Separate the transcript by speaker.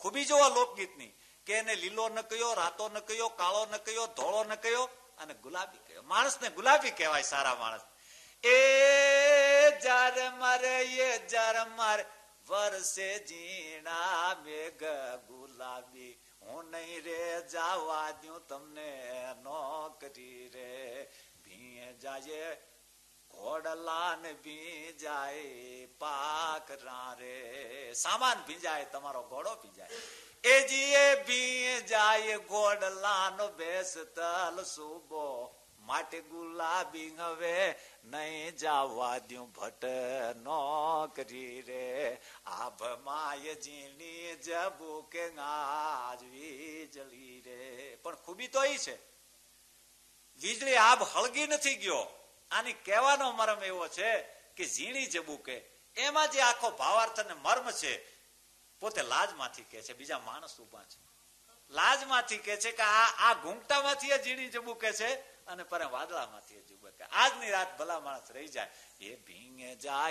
Speaker 1: ખૂબી જોવા લોકગીતની કે એને લીલો ન કયો, રાતો ન કયો, કાળો ન કયો, ધોળો ન કયો અને ગુલાબી કયો. માણસને ગુલાબી કહેવાય, સારા માણસ. એ જાર મારે એ જાર મારે વરસે ઝીણા મેઘ ગુલાબી, હું નહીં રે જાવા દઉં તમને નોકરી રે. ભીએ જાય ઘોડલા ને ભીંજાય પાકરા રે, સામાન ભીંજાય તમારો ઘોડો ભીંજાય. એ જીએ ભીંજાય ઘોડલા નો બેસ તલ સુબો, માટે ગુલાબી હવે નહીં જવા દઉં ભટ્ટ નોકરી રે. આભ માય ઝીણી જબુ કે આજ વીજળી રે. પણ ખૂબી તો એ છે, વીજળી આભ હળગી નથી ગયો. આની કહેવાનો મર્મ એવો છે કે ઝીણી જબુકે, એમાં જે આખો ભાવાર્થ અને મર્મ છે પોતે લાજમાંથી કે છે, બીજા માણસ ઉભા છે લાજમાંથી કે છે કે આ ઘૂંઘટામાંથી ઝીણી જબુકે છે અને પર વાદળામાંથી જબુકે. આજની રાત ભલા માણસ રહી જાય. એ ભીંગે જાય